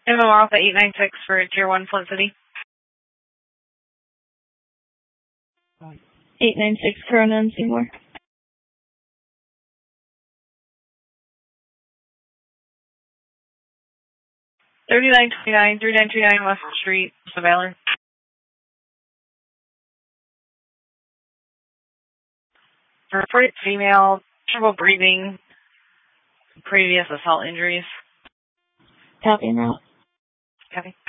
MMR Alpha 896 for Tier 1 Flint City. 896 Corona and Seymour. 3929 West Street, Valor. Reported female, trouble breathing, previous assault injuries. Copy and route. Copy.